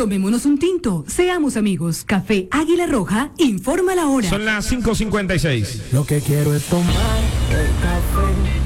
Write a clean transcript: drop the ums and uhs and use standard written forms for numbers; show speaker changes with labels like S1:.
S1: Tomémonos un tinto, seamos amigos. Café Águila Roja, informa la hora.
S2: Son las 5:56.
S3: Lo que quiero es tomar el café